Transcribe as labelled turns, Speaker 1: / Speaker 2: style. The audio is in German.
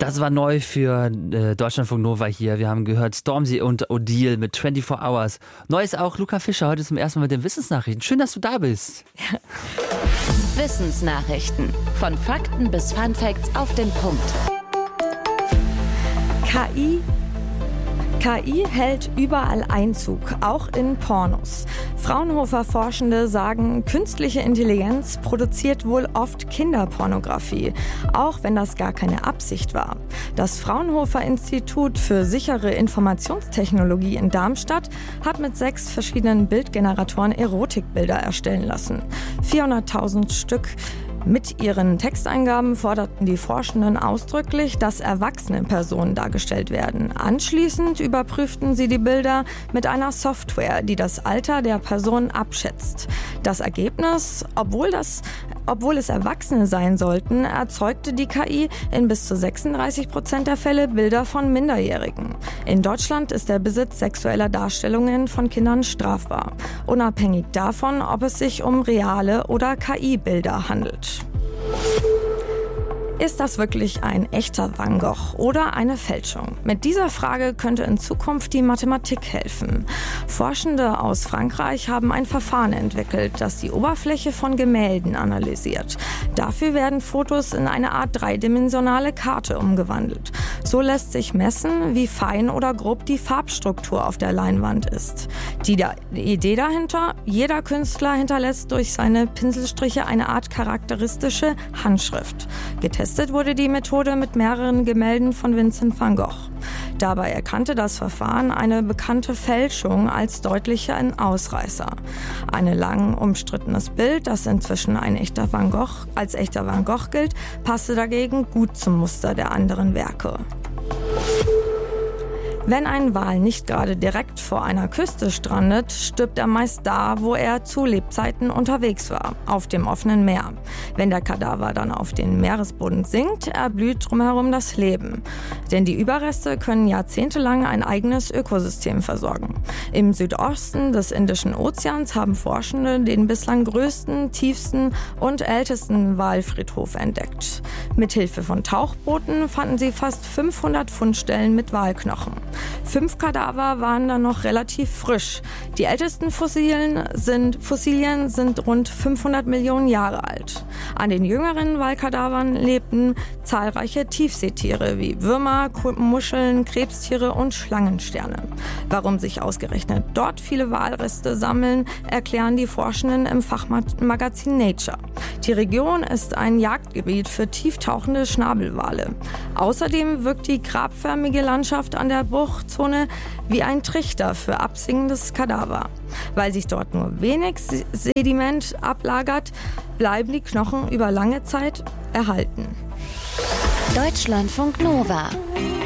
Speaker 1: Das war neu für Deutschlandfunk Nova hier. Wir haben gehört Stormzy und Odile mit 24 Hours. Neu ist auch Luca Fischer, heute zum ersten Mal mit den Wissensnachrichten. Schön, dass du da bist.
Speaker 2: Wissensnachrichten. Von Fakten bis Funfacts auf den Punkt.
Speaker 3: KI hält überall Einzug, auch in Pornos. Fraunhofer-Forschende sagen, künstliche Intelligenz produziert wohl oft Kinderpornografie, auch wenn das gar keine Absicht war. Das Fraunhofer-Institut für sichere Informationstechnologie in Darmstadt hat mit 6 verschiedenen Bildgeneratoren Erotikbilder erstellen lassen. 400.000 Stück. Mit ihren Texteingaben forderten die Forschenden ausdrücklich, dass erwachsene Personen dargestellt werden. Anschließend überprüften sie die Bilder mit einer Software, die das Alter der Person abschätzt. Das Ergebnis, obwohl es Erwachsene sein sollten, erzeugte die KI in bis zu 36% der Fälle Bilder von Minderjährigen. In Deutschland ist der Besitz sexueller Darstellungen von Kindern strafbar, unabhängig davon, ob es sich um reale oder KI-Bilder handelt. Ist das wirklich ein echter Van Gogh oder eine Fälschung? Mit dieser Frage könnte in Zukunft die Mathematik helfen. Forschende aus Frankreich haben ein Verfahren entwickelt, das die Oberfläche von Gemälden analysiert. Dafür werden Fotos in eine Art dreidimensionale Karte umgewandelt. So lässt sich messen, wie fein oder grob die Farbstruktur auf der Leinwand ist. Die Idee dahinter: jeder Künstler hinterlässt durch seine Pinselstriche eine Art charakteristische Handschrift. Getestet wurde die Methode mit mehreren Gemälden von Vincent van Gogh. Dabei erkannte das Verfahren eine bekannte Fälschung als deutlichen Ausreißer. Ein lang umstrittenes Bild, das inzwischen als echter Van Gogh gilt, passte dagegen gut zum Muster der anderen Werke. Wenn ein Wal nicht gerade direkt vor einer Küste strandet, stirbt er meist da, wo er zu Lebzeiten unterwegs war, auf dem offenen Meer. Wenn der Kadaver dann auf den Meeresboden sinkt, erblüht drumherum das Leben. Denn die Überreste können jahrzehntelang ein eigenes Ökosystem versorgen. Im Südosten des Indischen Ozeans haben Forschende den bislang größten, tiefsten und ältesten Walfriedhof entdeckt. Mithilfe von Tauchbooten fanden sie fast 500 Fundstellen mit Walknochen. 5 Kadaver waren dann noch relativ frisch. Die ältesten Fossilien sind rund 500 Millionen Jahre alt. An den jüngeren Walkadavern lebten zahlreiche Tiefseetiere wie Würmer, Muscheln, Krebstiere und Schlangensterne. Warum sich ausgerechnet dort viele Walreste sammeln, erklären die Forschenden im Fachmagazin Nature. Die Region ist ein Jagdgebiet für tieftauchende Schnabelwale. Außerdem wirkt die grabförmige Landschaft an der Bruchzone wie ein Trichter für absinkendes Kadaver. Weil sich dort nur wenig Sediment ablagert, bleiben die Knochen über lange Zeit erhalten.
Speaker 2: Deutschlandfunk Nova.